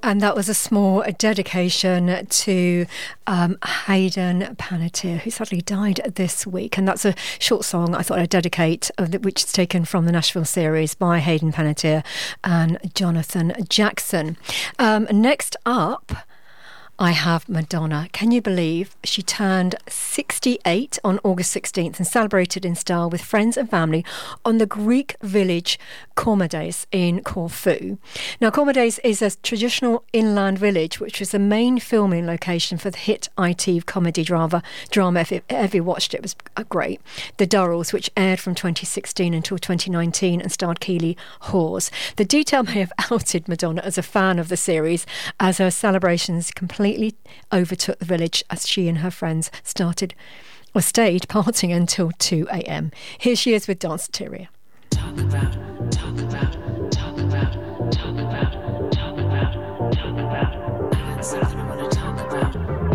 And that was a small dedication to Hayden Panettiere, who sadly died this week. And that's a short song I thought I'd dedicate, which is taken from the Nashville series by Hayden Panettiere and Jonathan Jackson. Next up, I have Madonna. Can you believe she turned 68 on August 16th and celebrated in style with friends and family on the Greek village Kormades in Corfu. Now, Kormades is a traditional inland village which was the main filming location for the hit IT comedy drama. If you ever watched it, it was great. The Durrells, which aired from 2016 until 2019 and starred Keely Hawes. The detail may have outed Madonna as a fan of the series, as her celebrations completely overtook the village as she and her friends stayed partying until 2 a.m. Here she is with Danceteria. Talk about, talk about, talk about, talk about, talk about, talk about. I got something I want to talk about.